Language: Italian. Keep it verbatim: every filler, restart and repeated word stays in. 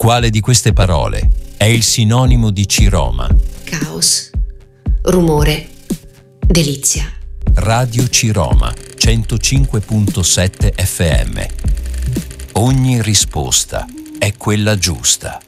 Quale di queste parole è il sinonimo di Ciroma? Caos, rumore, delizia. Radio Ciroma, centocinque virgola sette F M. Ogni risposta è quella giusta.